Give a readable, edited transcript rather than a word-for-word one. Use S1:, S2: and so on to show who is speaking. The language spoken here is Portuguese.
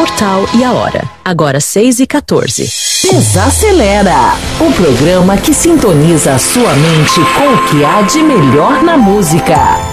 S1: portal e a hora. Agora 6h14.
S2: Desacelera, o programa que sintoniza a sua mente com o que há de melhor na música.